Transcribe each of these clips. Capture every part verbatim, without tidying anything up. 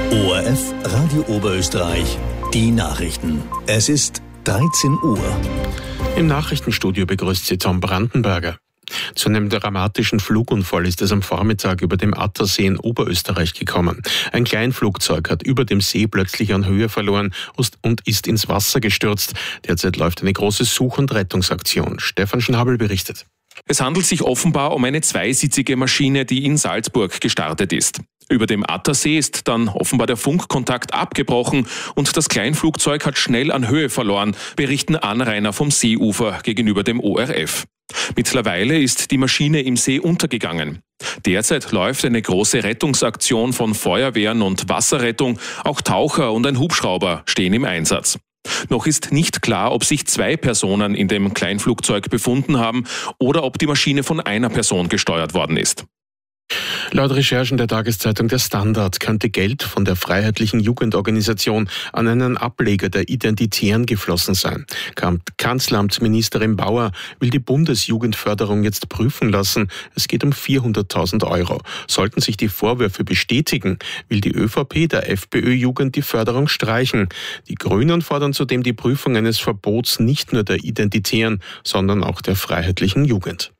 O R F Radio Oberösterreich, die Nachrichten. Es ist dreizehn Uhr. Im Nachrichtenstudio begrüßt Sie Tom Brandenberger. Zu einem dramatischen Flugunfall ist es am Vormittag über dem Attersee in Oberösterreich gekommen. Ein Kleinflugzeug hat über dem See plötzlich an Höhe verloren und ist ins Wasser gestürzt. Derzeit läuft eine große Such- und Rettungsaktion. Stefan Schnabel berichtet. Es handelt sich offenbar um eine zweisitzige Maschine, die in Salzburg gestartet ist. Über dem Attersee ist dann offenbar der Funkkontakt abgebrochen und das Kleinflugzeug hat schnell an Höhe verloren, berichten Anrainer vom Seeufer gegenüber dem O R F. Mittlerweile ist die Maschine im See untergegangen. Derzeit läuft eine große Rettungsaktion von Feuerwehren und Wasserrettung. Auch Taucher und ein Hubschrauber stehen im Einsatz. Noch ist nicht klar, ob sich zwei Personen in dem Kleinflugzeug befunden haben oder ob die Maschine von einer Person gesteuert worden ist. Laut Recherchen der Tageszeitung Der Standard könnte Geld von der Freiheitlichen Jugendorganisation an einen Ableger der Identitären geflossen sein. Kanzleramtsministerin Bauer will die Bundesjugendförderung jetzt prüfen lassen. Es geht um vierhunderttausend Euro. Sollten sich die Vorwürfe bestätigen, will die ÖVP der FPÖ-Jugend die Förderung streichen. Die Grünen fordern zudem die Prüfung eines Verbots nicht nur der Identitären, sondern auch der Freiheitlichen Jugend.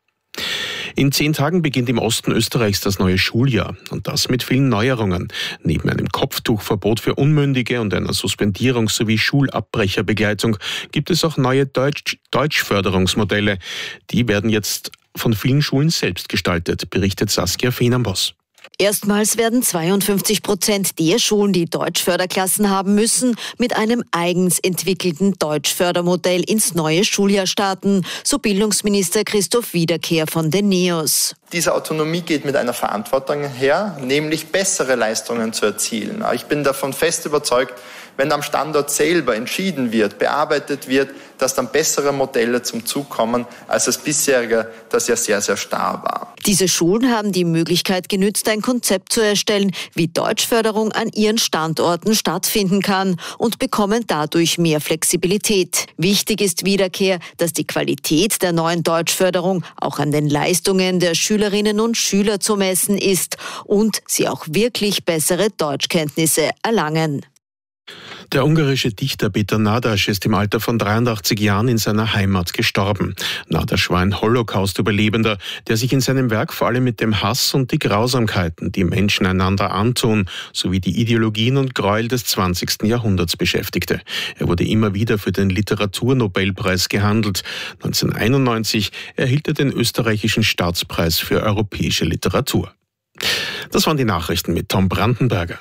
In zehn Tagen beginnt im Osten Österreichs das neue Schuljahr und das mit vielen Neuerungen. Neben einem Kopftuchverbot für Unmündige und einer Suspendierungs- sowie Schulabbrecherbegleitung gibt es auch neue Deutsch- Deutschförderungsmodelle. Die werden jetzt von vielen Schulen selbst gestaltet, berichtet Saskia Fehn-Ambos. Erstmals werden zweiundfünfzig Prozent der Schulen, die Deutschförderklassen haben müssen, mit einem eigens entwickelten Deutschfördermodell ins neue Schuljahr starten, so Bildungsminister Christoph Wiederkehr von den NEOS. Diese Autonomie geht mit einer Verantwortung her, nämlich bessere Leistungen zu erzielen. Ich bin davon fest überzeugt, wenn am Standort selber entschieden wird, bearbeitet wird, dass dann bessere Modelle zum Zug kommen als das bisherige, das ja sehr, sehr starr war. Diese Schulen haben die Möglichkeit genützt, ein Konzept zu erstellen, wie Deutschförderung an ihren Standorten stattfinden kann und bekommen dadurch mehr Flexibilität. Wichtig ist Wiederkehr, dass die Qualität der neuen Deutschförderung auch an den Leistungen der Schülerinnen und Schüler zu messen ist und sie auch wirklich bessere Deutschkenntnisse erlangen. Der ungarische Dichter Péter Nádas ist im Alter von dreiundachtzig Jahren in seiner Heimat gestorben. Nádas war ein Holocaust-Überlebender, der sich in seinem Werk vor allem mit dem Hass und die Grausamkeiten, die Menschen einander antun, sowie die Ideologien und Gräuel des zwanzigsten Jahrhunderts beschäftigte. Er wurde immer wieder für den Literaturnobelpreis gehandelt. neunzehnhunderteinundneunzig erhielt er den österreichischen Staatspreis für europäische Literatur. Das waren die Nachrichten mit Tom Brandenberger.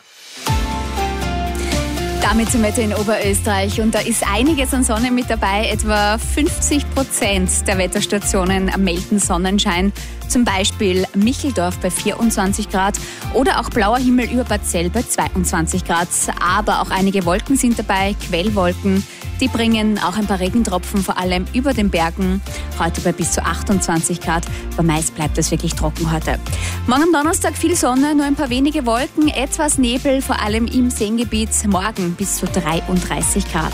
Damit zum Wetter in Oberösterreich und da ist einiges an Sonne mit dabei. Etwa fünfzig Prozent der Wetterstationen melden Sonnenschein. Zum Beispiel Micheldorf bei vierundzwanzig Grad oder auch blauer Himmel über Bad Zell bei zweiundzwanzig Grad. Aber auch einige Wolken sind dabei, Quellwolken. Die bringen auch ein paar Regentropfen, vor allem über den Bergen. Heute bei bis zu achtundzwanzig Grad. Aber meist bleibt es wirklich trocken heute. Morgen am Donnerstag viel Sonne, nur ein paar wenige Wolken, etwas Nebel, vor allem im Seengebiet. Morgen bis zu dreiunddreißig Grad.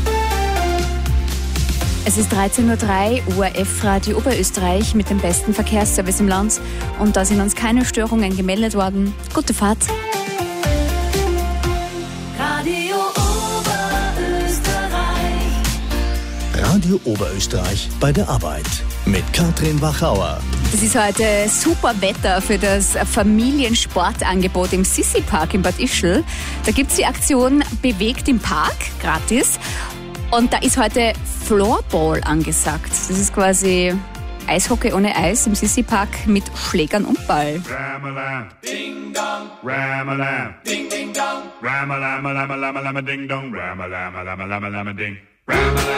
Es ist dreizehn Uhr drei, O R F Radio Oberösterreich mit dem besten Verkehrsservice im Land. Und da sind uns keine Störungen gemeldet worden. Gute Fahrt. Radio Oberösterreich. Radio Oberösterreich bei der Arbeit mit Katrin Wachauer. Es ist heute super Wetter für das Familiensportangebot im Sissi-Park in Bad Ischl. Da gibt es die Aktion Bewegt im Park, gratis. Und da ist heute Floorball angesagt. Das ist quasi Eishockey ohne Eis im Sissi-Park mit Schlägern und Ball. Ram-a-lam, ding dong, ram-a-lam, ding ding dong, ram-a-lam, lam-a-lam, lam-a-lam, ding dong, ram-a-lam, lam-a-lam, lam-a-lam, ding.